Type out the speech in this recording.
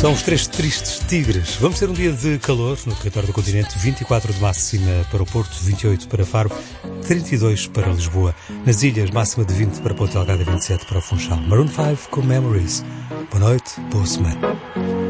São os três tristes tigres. Vamos ter um dia de calor no território do continente, 24 de máxima para o Porto, 28 para Faro, 32 para Lisboa. Nas ilhas, máxima de 20 para Ponta Delgada e 27 para o Funchal. Maroon 5 com Memories. Boa noite, boa semana.